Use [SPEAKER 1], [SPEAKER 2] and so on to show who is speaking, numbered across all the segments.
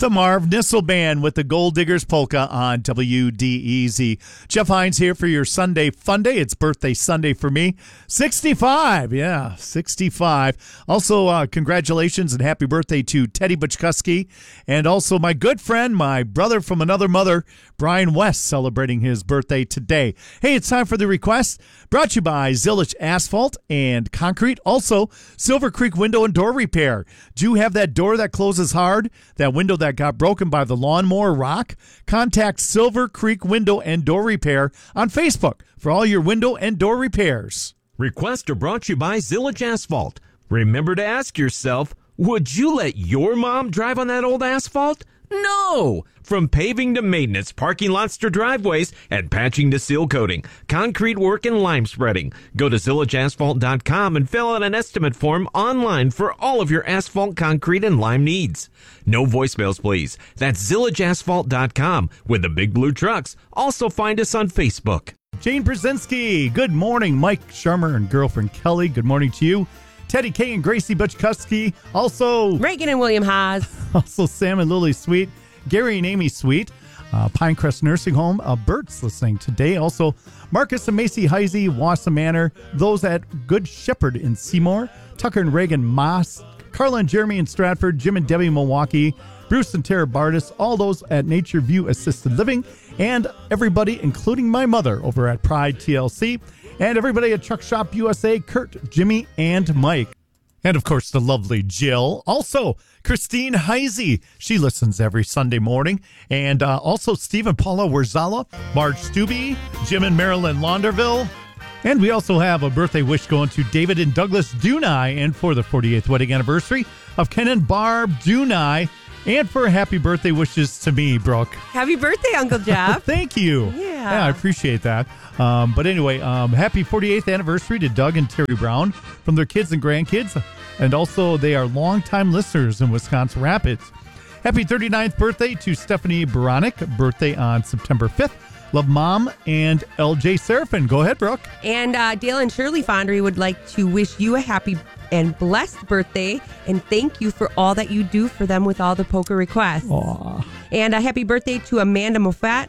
[SPEAKER 1] The Marv Nissel Band with the Gold Diggers Polka on WDEZ. Jeff Hines here for your Sunday Fun Day. It's birthday Sunday for me. 65. Yeah, 65. Also, congratulations and happy birthday to Teddy Butchkuski. And also my good friend, my brother from another mother, Brian West, celebrating his birthday today. Hey, it's time for the request. Brought to you by Zillich Asphalt and Concrete. Also, Silver Creek Window and Door Repair. Do you have that door that closes hard? That window that got broken by the lawnmower rock? Contact Silver Creek Window and Door Repair on Facebook for all your window and door repairs.
[SPEAKER 2] Requests are brought to you by Zillich Asphalt. Remember to ask yourself, would you let your mom drive on that old asphalt? No! From paving to maintenance, parking lots to driveways, and patching to seal coating, concrete work and lime spreading. Go to ZillichAsphalt.com and fill out an estimate form online for all of your asphalt, concrete, and lime needs. No voicemails, please. That's ZillichAsphalt.com with the big blue trucks. Also find us on Facebook.
[SPEAKER 1] Jane Brzezinski, good morning. Mike Sharmer and girlfriend Kelly, good morning to you. Teddy K and Gracie Butchkuski. Also,
[SPEAKER 3] Reagan and William Haas.
[SPEAKER 1] Also, Sam and Lily Sweet. Gary and Amy Sweet. Pinecrest Nursing Home. Bert's listening today. Also, Marcus and Macy Heisey, Wausau Manor. Those at Good Shepherd in Seymour. Tucker and Reagan Moss. Carla and Jeremy in Stratford. Jim and Debbie Milwaukee. Bruce and Tara Bardis. All those at Nature View Assisted Living. And everybody, including my mother, over at Pride TLC. And everybody at Truck Shop USA, Kurt, Jimmy, and Mike. And, of course, the lovely Jill. Also, Christine Heisey. She listens every Sunday morning. And also Steve and Paula Warzala, Marge Stubbe, Jim and Marilyn Launderville. And we also have a birthday wish going to David and Douglas Dunai. And for the 48th wedding anniversary of Ken and Barb Dunai. And for happy birthday wishes to me, Brooke.
[SPEAKER 3] Happy birthday, Uncle Jeff.
[SPEAKER 1] Thank you. Yeah, I appreciate that. But anyway, happy 48th anniversary to Doug and Terry Brown from their kids and grandkids. And also, they are longtime listeners in Wisconsin Rapids. Happy 39th birthday to Stephanie Baronic, birthday on September 5th. Love Mom and LJ Seraphin. Go ahead, Brooke.
[SPEAKER 3] And Dale and Shirley Fondry would like to wish you a happy and blessed birthday, and thank you for all that you do for them with all the polka requests.
[SPEAKER 1] Aww.
[SPEAKER 3] And a happy birthday to Amanda Moffat.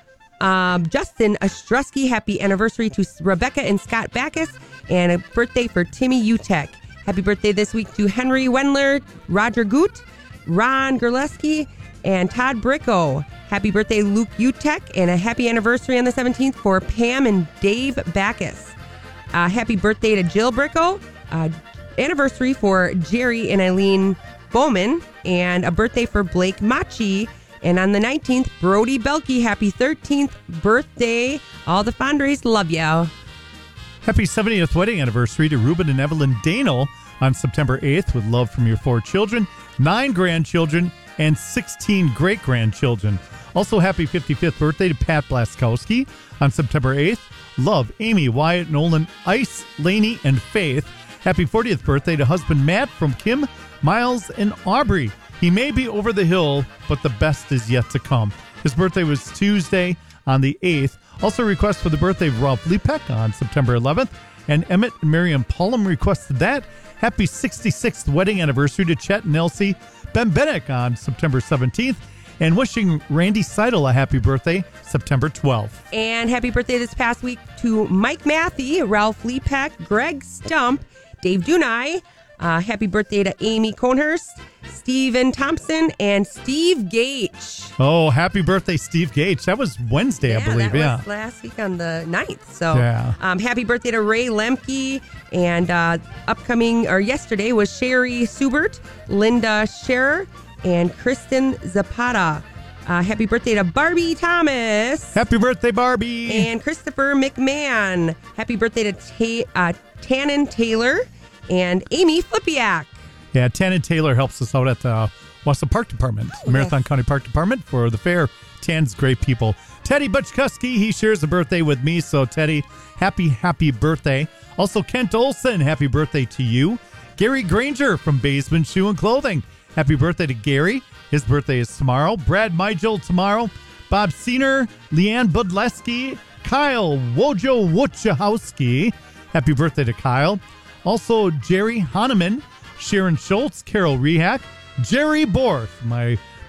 [SPEAKER 3] Justin Ostrowski, happy anniversary to Rebecca and Scott Backus, and a birthday for Timmy Utek. Happy birthday this week to Henry Wendler, Roger Goot, Ron Gerleski, and Todd Bricko. Happy birthday, Luke Utek, and a happy anniversary on the 17th for Pam and Dave Backus. Happy birthday to Jill Bricko. Anniversary for Jerry and Eileen Bowman, and a birthday for Blake Machi. And on the 19th, Brody Belkey, happy 13th birthday. All the Fondries love you.
[SPEAKER 1] Happy 70th wedding anniversary to Ruben and Evelyn Danel on September 8th with love from your 4 children, 9 grandchildren, and 16 great-grandchildren. Also, happy 55th birthday to Pat Blaskowski on September 8th. Love, Amy, Wyatt, Nolan, Ice, Laney, and Faith. Happy 40th birthday to husband Matt from Kim, Miles, and Aubrey. He may be over the hill, but the best is yet to come. His birthday was Tuesday on the 8th. Also request for the birthday of Ralph Lepek on September 11th. And Emmett and Miriam Pullum requested that. Happy 66th wedding anniversary to Chet and Elsie Bembenek on September 17th. And wishing Randy Seidel a happy birthday, September 12th.
[SPEAKER 3] And happy birthday this past week to Mike Matthey, Ralph Lepek, Greg Stump, Dave Dunai. Happy birthday to Amy Conhurst, Stephen Thompson, and Steve Gage.
[SPEAKER 1] Oh, happy birthday, Steve Gage. That was Wednesday, I believe.
[SPEAKER 3] That was last week on the 9th. So
[SPEAKER 1] yeah.
[SPEAKER 3] Happy birthday to Ray Lemke. And yesterday was Sherry Subert, Linda Scherer, and Kristen Zapata. Happy birthday to Barbie Thomas.
[SPEAKER 1] Happy birthday, Barbie.
[SPEAKER 3] And Christopher McMahon. Happy birthday to Tannen Taylor and Amy Flippiak.
[SPEAKER 1] Yeah, Tannen Taylor helps us out at the Wausau Park Department, Marathon County Park Department for the fair. Tan's great people. Teddy Butchkuski, he shares a birthday with me. So, Teddy, happy birthday. Also, Kent Olson, happy birthday to you. Gary Granger from Baseman Shoe and Clothing. Happy birthday to Gary. His birthday is tomorrow. Brad Migel tomorrow. Bob Seener, Leanne Budleski, Kyle Wojo Wojciechowski. Happy birthday to Kyle. Also, Jerry Hahneman, Sharon Schultz, Carol Rehak, Jerry Borth, my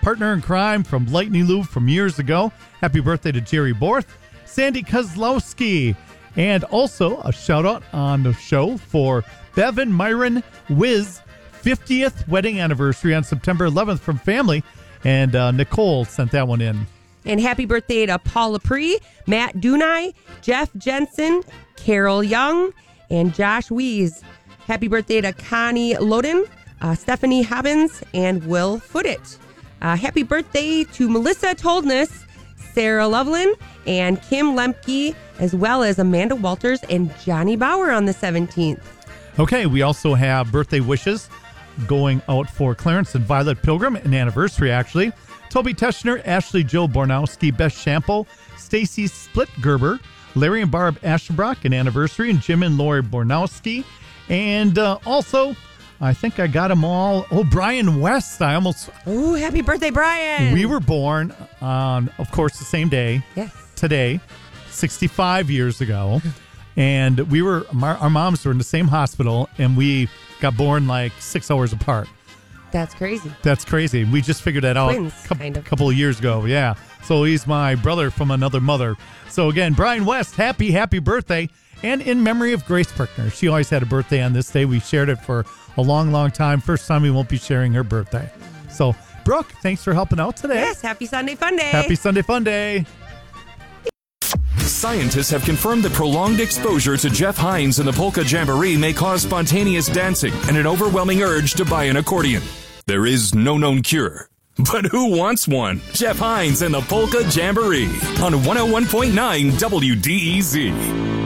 [SPEAKER 1] partner in crime from Lightning Lube from years ago. Happy birthday to Jerry Borth, Sandy Kozlowski, and also a shout out on the show for Bevan Myron Wiz 50th wedding anniversary on September 11th from family. And Nicole sent that one in.
[SPEAKER 3] And happy birthday to Paul Lepre, Matt Dunai, Jeff Jensen, Carol Young, and Josh Wees. Happy birthday to Connie Loden, Stephanie Hobbins, and Will Footit. Happy birthday to Melissa Toldness, Sarah Loveland, and Kim Lemke, as well as Amanda Walters and Johnny Bauer on the 17th.
[SPEAKER 1] Okay, we also have birthday wishes going out for Clarence and Violet Pilgrim, an anniversary actually. Toby Teschner, Ashley Jill Bornowski, Beth Shampoo, Stacy Splitgerber, Larry and Barb Ashenbrock, an anniversary, and Jim and Lori Bornowski. And also, I think I got them all. Oh, Brian West.
[SPEAKER 3] Oh, happy birthday, Brian.
[SPEAKER 1] We were born on, of course, the same day.
[SPEAKER 3] Yes.
[SPEAKER 1] Today, 65 years ago. And our moms were in the same hospital, and we got born like 6 hours apart.
[SPEAKER 3] That's crazy.
[SPEAKER 1] We just figured that out
[SPEAKER 3] Twins,
[SPEAKER 1] a couple of years ago. Yeah. So he's my brother from another mother. So again, Brian West, happy birthday. And in memory of Grace Perkner. She always had a birthday on this day. We shared it for a long, long time. First time we won't be sharing her birthday. So, Brooke, thanks for helping out today.
[SPEAKER 3] Yes, happy Sunday Fun Day.
[SPEAKER 1] Happy Sunday Fun Day.
[SPEAKER 4] Scientists have confirmed that prolonged exposure to Jeff Hines and the Polka Jamboree may cause spontaneous dancing and an overwhelming urge to buy an accordion. There is no known cure. But who wants one? Jeff Hines and the Polka Jamboree on 101.9 WDEZ.